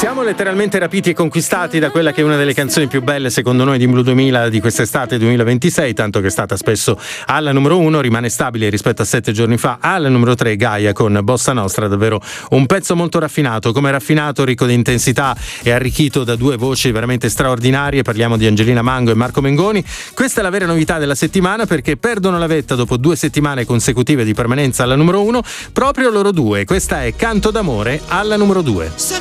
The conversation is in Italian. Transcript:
Siamo letteralmente rapiti e conquistati da quella che è una delle canzoni più belle secondo noi di Blue 2000 di quest'estate 2026, tanto che è stata spesso alla numero 1, rimane stabile rispetto a 7 giorni fa. Alla numero 3 Gaia con Bossa Nostra, davvero un pezzo molto raffinato, come raffinato, ricco di intensità e arricchito da due voci veramente straordinarie. Parliamo di Angelina Mango e Marco Mengoni. Questa è la vera novità della settimana, perché perdono la vetta dopo 2 settimane consecutive di permanenza alla numero 1 proprio loro due. Questa è Canto d'amore alla numero 2.